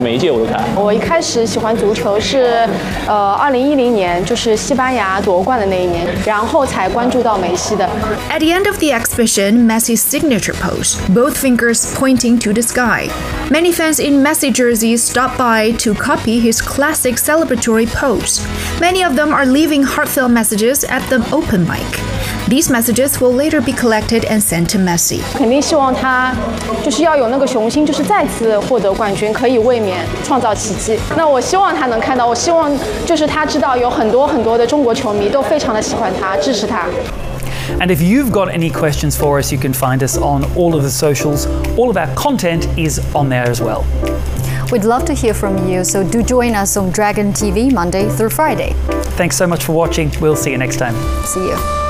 每一届我都看。 我一开始喜欢足球是，2010年，就是西班牙夺冠的那一年，然后才关注到梅西的。 At the end of the exhibition, Messi's signature pose, both fingers pointing to the sky. Many fans in Messi jerseys stop by to copy his classic celebratory pose. Many of them are leaving heartfelt messages at the open mic. These messages will later be collected and sent to Messi. 肯定希望他就是要有那个雄心，就是再次获得冠军，可以卫冕，创造奇迹。那我希望他能看到，我希望就是他知道有很多的中国球迷都非常的喜欢他，支持他。 And if you've got any questions for us, you can find us on all of the socials. All of our content is on there as well. We'd love to hear from you, so do join us on Dragon TV Monday through Friday. Thanks so much for watching. We'll see you next time. See you.